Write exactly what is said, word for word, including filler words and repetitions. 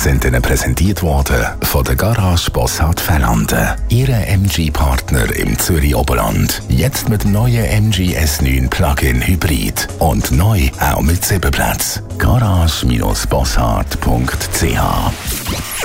sind Ihnen präsentiert worden von der Garage Bossard Fernanden. Ihre M G-Partner im Zürich Oberland. Jetzt mit dem neuen M G S neun Plug-in Hybrid. Und neu auch mit Sitzenplatz. garage Bossard punkt c h